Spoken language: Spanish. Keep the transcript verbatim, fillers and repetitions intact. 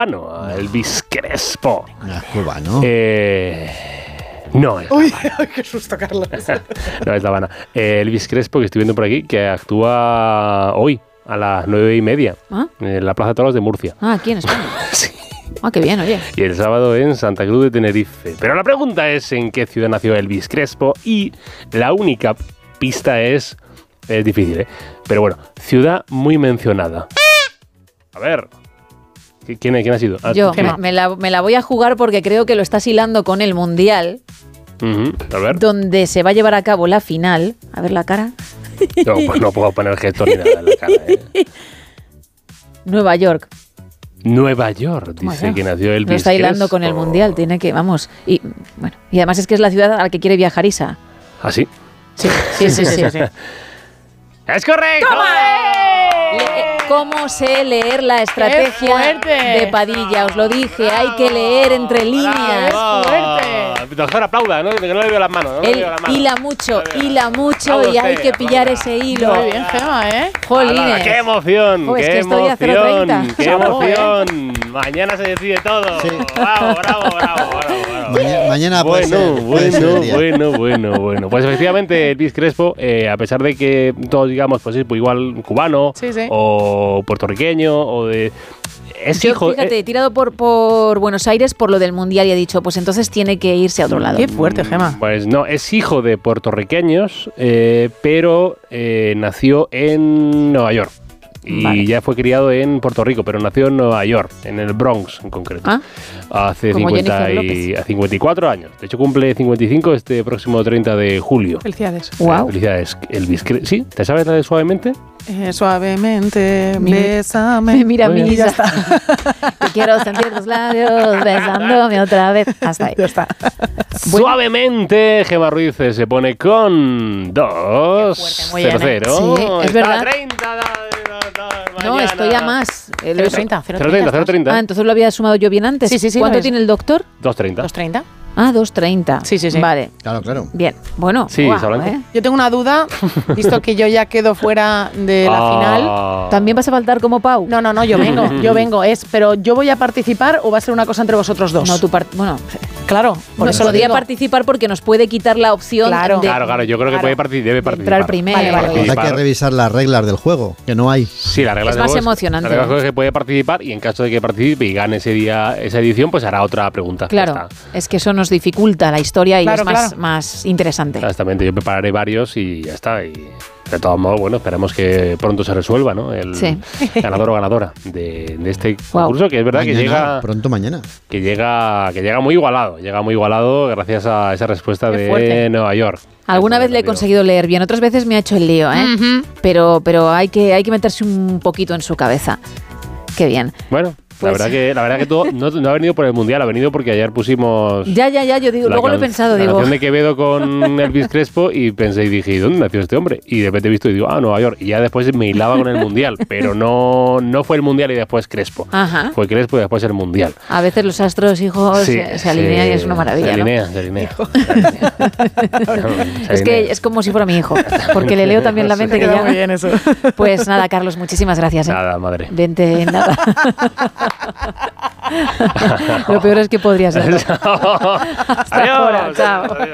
no, a Elvis Crespo. Ah, cubano. Eh, no es Uy, qué susto, Carlos. No es La Habana. Eh, Elvis Crespo, que estoy viendo por aquí, que actúa hoy a las nueve y media ¿Ah? en la Plaza de Toros de Murcia. Ah, aquí en España. Sí. Ah, qué bien, oye. Y el sábado en Santa Cruz de Tenerife. Pero la pregunta es en qué ciudad nació Elvis Crespo y la única pista es... Es difícil, ¿eh? Pero bueno, ciudad muy mencionada. A ver... ¿Quién, quién ha sido? Ah, Yo me, me, la, me la voy a jugar porque creo que lo estás hilando con el Mundial, uh-huh. A ver. donde se va a llevar a cabo la final. A ver la cara. No, pues no puedo poner gesto ni nada en la cara, ¿eh? Nueva York. Nueva York, dice Bueno, que nació Elvis Lo está hilando Crespo. con el Mundial, tiene que, vamos. Y bueno, y además es que es la ciudad a la que quiere viajar Isa. ¿Ah, sí? Sí, sí, sí, sí. sí. ¡Es correcto! Le- ¿Cómo sé leer la estrategia fuerte! de Padilla? Os lo dije, hay que leer entre líneas. ¡Bravo! fuerte! Doctor, aplauda, ¿no? Que no le veo las manos. No le Él veo las manos. hila mucho, No le veo. hila mucho Aplauda y hay usted, que pillar aplauda. ese hilo. Muy bien, Gema, ¿eh? Jolines. ¡Hala, ¡qué emoción! Jo, es ¡Qué que estoy a cero emoción! treinta. ¡Qué Bravo, ¿eh? emoción! Mañana se decide todo. Sí. ¡Bravo, bravo, bravo, bravo! bravo. Mañana, mañana puede Bueno, ser, puede ser bueno, el día. bueno, bueno, bueno. Pues efectivamente, Elvis Crespo, eh, a pesar de que todos digamos, pues es pues igual cubano Sí, sí. o puertorriqueño o de... Es Yo, hijo... fíjate, eh, he tirado por, por Buenos Aires por lo del Mundial y he dicho, pues entonces tiene que irse a otro lado. Qué fuerte, Gema. Pues no, es hijo de puertorriqueños, eh, pero eh, nació en Nueva York. Y Vale. ya fue criado en Puerto Rico, pero nació en Nueva York, en el Bronx en concreto. Ah, hace como cincuenta Jennifer y, López. a cincuenta y cuatro años. De hecho, cumple cincuenta y cinco este próximo treinta de julio. Felicidades. wow. Felicidades, Elvis. Cre- ¿Sí? ¿Te sabes la de Suavemente? Eh, suavemente, Mi- bésame. Mira, Muy bien. mi Isa. Te quiero sentir tus labios besándome otra vez. Hasta ahí. Ya está. Bueno. Suavemente, Gemma Ruiz eh, se pone con dos Muy bien, cero ¿eh? cero. Sí, es Está verdad. treinta, da- da- da- No, mañana. estoy a más. Eh, lo cero he- treinta, cero treinta, cero treinta. Ah, entonces lo había sumado yo bien antes. Sí, sí, sí, ¿Cuánto lo ves. tiene el doctor? dos treinta. ¿dos treinta? Ah, dos treinta. Sí, sí, sí. Vale, Claro, claro. bien. Bueno, Sí, guau, Sablante. ¿eh? Yo tengo una duda, visto que yo ya quedo fuera de la final. Ah. ¿También vas a faltar como Pau? No, no, no, yo vengo, yo vengo. Es, pero ¿yo voy a participar o va a ser una cosa entre vosotros dos? No, tu part- bueno, Claro, por no eso lo podría digo. participar porque nos puede quitar la opción Claro. de, Claro, claro, yo creo que Claro. puede participar, debe de participar. entrar primero. Vale, vale, Pues hay que revisar las reglas del juego, que no hay. Sí, la regla Es de más juego emocionante. La regla de juego es que puede participar y en caso de que participe y gane ese día esa edición, pues hará otra pregunta. Claro, Ya está. es que eso nos dificulta la historia y Claro, es más, claro. más interesante. Exactamente, yo prepararé varios y ya está. Y de todos modos, bueno, esperemos que pronto se resuelva, ¿no? El Sí. ganador o ganadora de, de este Guau. concurso, que es verdad Mañana, que llega, pronto mañana. que llega, que llega muy igualado, llega muy igualado gracias a esa respuesta Qué de fuerte. Nueva York. Alguna Eso vez le he digo. conseguido leer bien, otras veces me ha hecho el lío, ¿eh? Ujú. pero, pero hay que, hay que meterse un poquito en su cabeza. Qué bien. Bueno, Pues- la verdad que la verdad que todo no, no ha venido por el mundial, ha venido porque ayer pusimos Ya, ya, ya, yo digo, la luego lo he can- pensado, la digo, canción de Quevedo con Elvis Crespo y pensé y dije, ¿dónde nació este hombre? Y de repente he visto y digo, ah, Nueva York. Y ya después me hilaba con el mundial, pero no, no fue el mundial y después Crespo. ajá, Fue Crespo y después el mundial. a veces los astros, hijos, Sí, se, se alinean y es una maravilla, Se ¿no? alinea, se alinea. Se alinea. Es que es como si fuera mi hijo, porque le leo también la mente que Queda ya... muy bien eso. Pues nada, Carlos, muchísimas gracias. ¿eh? Nada, madre. Vente, nada. Lo peor es que podría ser. Adiós. ahora, chao. Adiós.